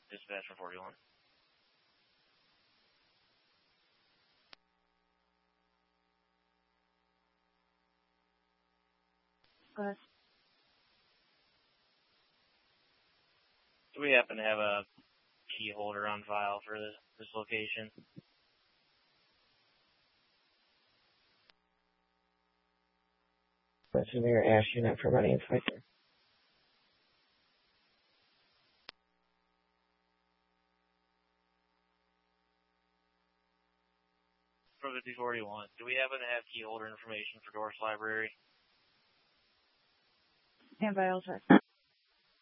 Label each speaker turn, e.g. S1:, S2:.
S1: Dispatcher 41.
S2: Go ahead.
S1: Do we happen to have a key holder on file for this location?
S3: Listen, we are Ash Unit for Money Inspector.
S1: For 5041, do we happen to have key holder information for Dorse Library?
S2: Stand by, I'll check.